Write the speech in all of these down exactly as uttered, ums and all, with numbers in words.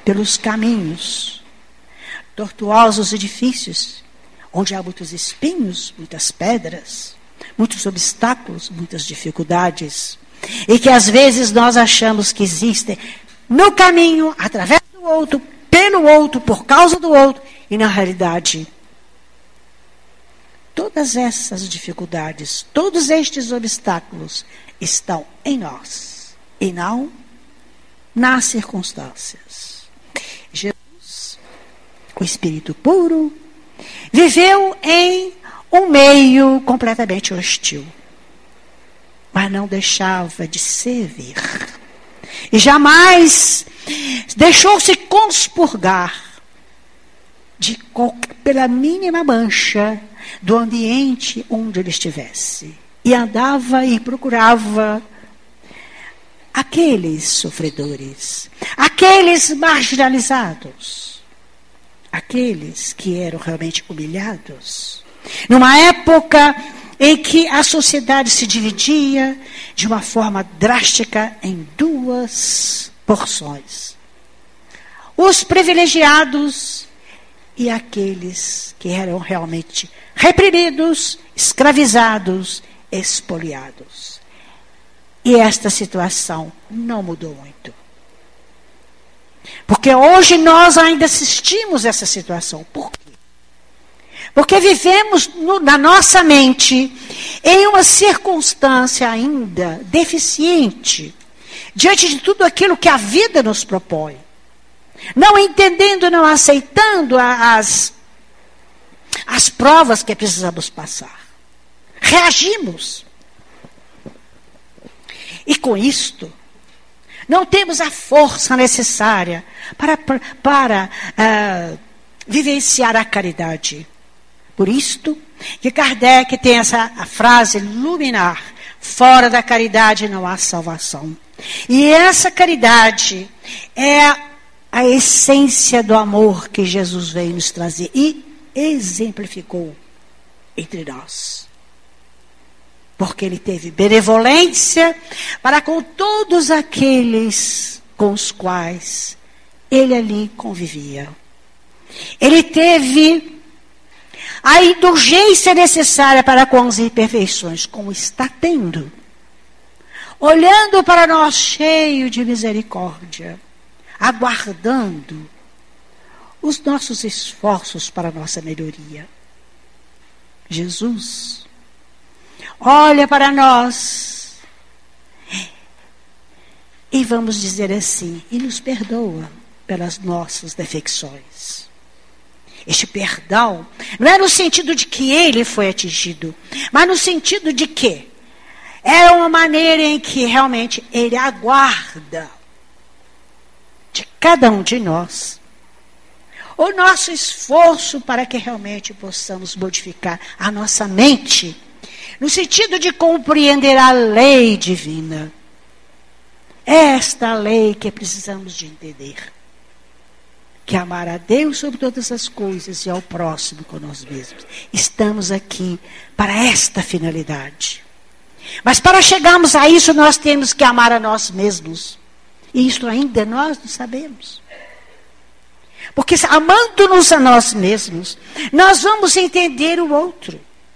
pelos caminhos, tortuosos edifícios, onde há muitos espinhos, muitas pedras, muitos obstáculos, muitas dificuldades, e que às vezes nós achamos que existem no caminho, através do outro, pelo outro, por causa do outro, e na realidade, todas essas dificuldades, todos estes obstáculos estão em nós e não nas circunstâncias. Jesus, o Espírito puro, viveu em um meio completamente hostil, mas não deixava de servir. E jamais deixou-se conspurgar de qualquer, pela mínima mancha do ambiente onde ele estivesse. E andava e procurava aqueles sofredores, aqueles marginalizados, aqueles que eram realmente humilhados. Numa época em que a sociedade se dividia de uma forma drástica em duas porções: os privilegiados e aqueles que eram realmente reprimidos, escravizados, expoliados. E esta situação não mudou muito. Porque hoje nós ainda assistimos essa situação. Por quê? Porque vivemos no, na nossa mente em uma circunstância ainda deficiente diante de tudo aquilo que a vida nos propõe. Não entendendo, não aceitando as, as provas que precisamos passar. Reagimos. E com isto, não temos a força necessária para, para, para uh, vivenciar a caridade. Por isto que Kardec tem essa a frase luminar: fora da caridade não há salvação. E essa caridade é a essência do amor que Jesus veio nos trazer e exemplificou entre nós. Porque ele teve benevolência para com todos aqueles com os quais ele ali convivia. Ele teve a indulgência necessária para com as imperfeições, como está tendo. Olhando para nós cheio de misericórdia, aguardando os nossos esforços para a nossa melhoria. Jesus olha para nós e vamos dizer assim, e nos perdoa pelas nossas defecções. Este perdão não é no sentido de que ele foi atingido, mas no sentido de que é uma maneira em que realmente ele aguarda de cada um de nós o nosso esforço para que realmente possamos modificar a nossa mente, no sentido de compreender a lei divina. Esta lei que precisamos de entender. Que amar a Deus sobre todas as coisas e ao próximo com nós mesmos. Estamos aqui para esta finalidade. Mas para chegarmos a isso, nós temos que amar a nós mesmos. E isso ainda nós não sabemos. Porque amando-nos a nós mesmos, nós vamos entender o outro.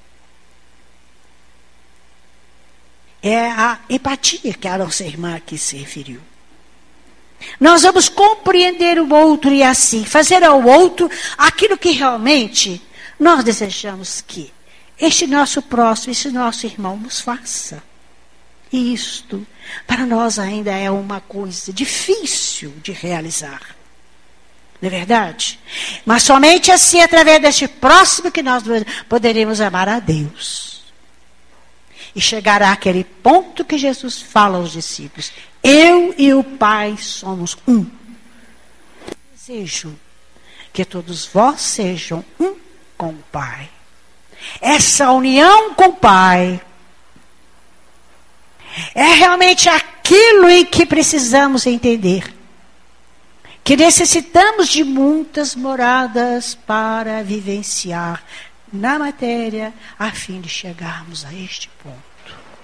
É a empatia que a nossa irmã aqui se referiu. Nós vamos compreender o outro e assim fazer ao outro aquilo que realmente nós desejamos que este nosso próximo, este nosso irmão nos faça. E isto, para nós ainda é uma coisa difícil de realizar. Não é verdade? Mas somente assim, através deste próximo, que nós poderemos amar a Deus. E chegar àquele ponto que Jesus fala aos discípulos: eu e o Pai somos um. Desejo que todos vós sejam um com o Pai. Essa união com o Pai é realmente aquilo em que precisamos entender. Que necessitamos de muitas moradas para vivenciar na matéria, a fim de chegarmos a este ponto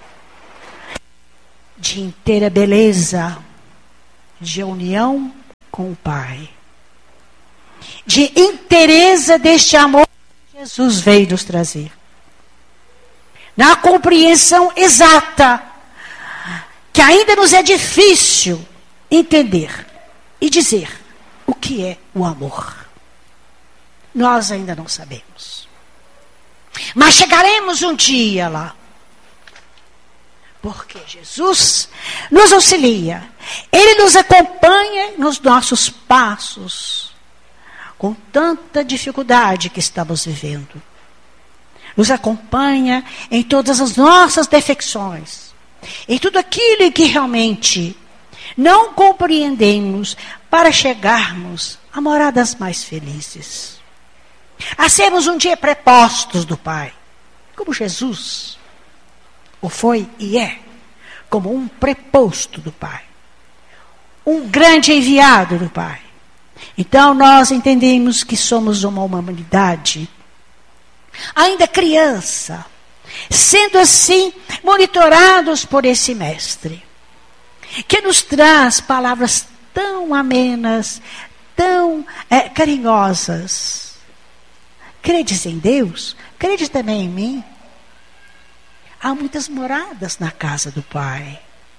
de inteira beleza, de união com o Pai. De inteireza deste amor que Jesus veio nos trazer. Na compreensão exata, que ainda nos é difícil entender e dizer o que é o amor. Nós ainda não sabemos. Mas chegaremos um dia lá. Porque Jesus nos auxilia. Ele nos acompanha nos nossos passos. Com tanta dificuldade que estamos vivendo. Nos acompanha em todas as nossas defecções. Em tudo aquilo que realmente não compreendemos para chegarmos a moradas mais felizes. A sermos um dia prepostos do Pai. Como Jesus o foi e é. Como um preposto do Pai. Um grande enviado do Pai. Então nós entendemos que somos uma humanidade ainda criança, sendo assim monitorados por esse mestre, que nos traz palavras tão amenas, tão é, carinhosas. Credes em Deus? Crede também em mim? Há muitas moradas na casa do Pai.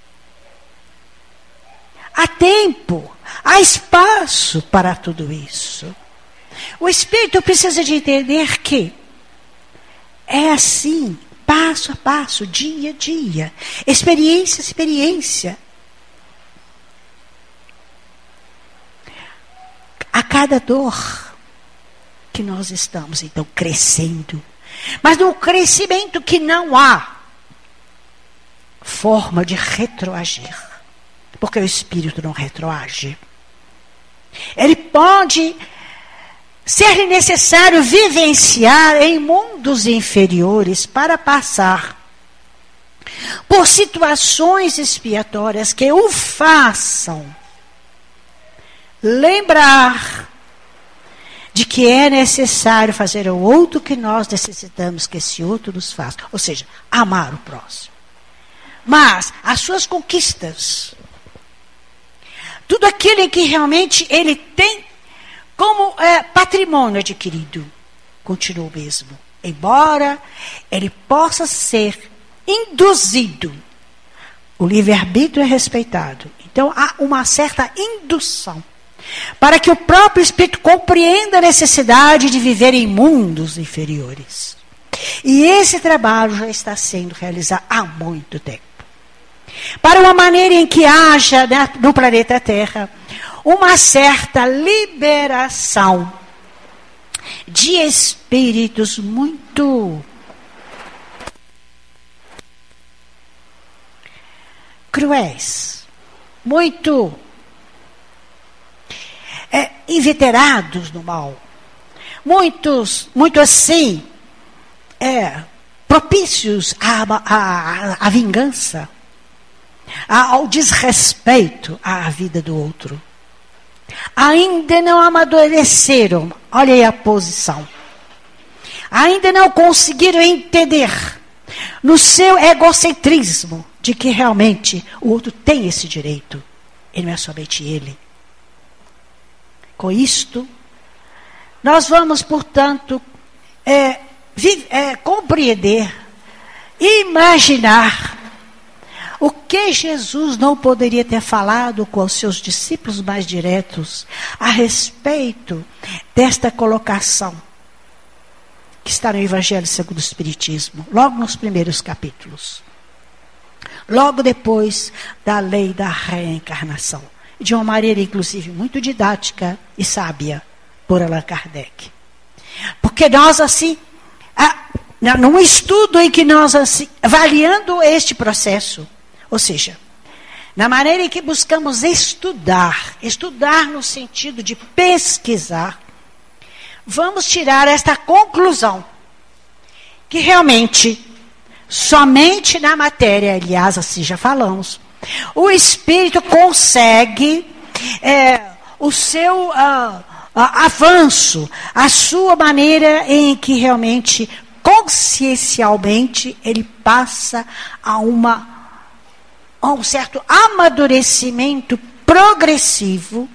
Há tempo, há espaço para tudo isso. O Espírito precisa de entender que é assim, passo a passo, dia a dia, experiência a experiência. A cada dor que nós estamos, então, crescendo. Mas no crescimento que não há forma de retroagir. Porque o Espírito não retroage. Ele pode ser necessário vivenciar em mundos inferiores para passar por situações expiatórias que o façam lembrar de que é necessário fazer o outro que nós necessitamos que esse outro nos faça. Ou seja, amar o próximo. Mas as suas conquistas, tudo aquilo em que realmente ele tem como é, patrimônio adquirido, continua o mesmo. Embora ele possa ser induzido, o livre-arbítrio é respeitado. Então há uma certa indução, para que o próprio Espírito compreenda a necessidade de viver em mundos inferiores. E esse trabalho já está sendo realizado há muito tempo. Para uma maneira em que haja, né, no planeta Terra uma certa liberação de espíritos muito cruéis, muito é, inveterados no mal, muitos, muito assim, é, propícios à, à, à vingança, ao desrespeito à vida do outro. Ainda não amadureceram, olha aí a posição. Ainda não conseguiram entender no seu egocentrismo de que realmente o outro tem esse direito. E não é somente ele. Com isto, nós vamos, portanto, é, vi, é, compreender, imaginar o que Jesus não poderia ter falado com os seus discípulos mais diretos a respeito desta colocação que está no Evangelho segundo o Espiritismo, logo nos primeiros capítulos. Logo depois da lei da reencarnação. De uma maneira, inclusive, muito didática e sábia por Allan Kardec. Porque nós, assim, num estudo em que nós, assim, avaliando este processo, ou seja, na maneira em que buscamos estudar, estudar no sentido de pesquisar, vamos tirar esta conclusão, que realmente, somente na matéria, aliás, assim já falamos, o Espírito consegue é, o seu uh, uh, avanço, a sua maneira em que realmente, consciencialmente, ele passa a uma a um certo amadurecimento progressivo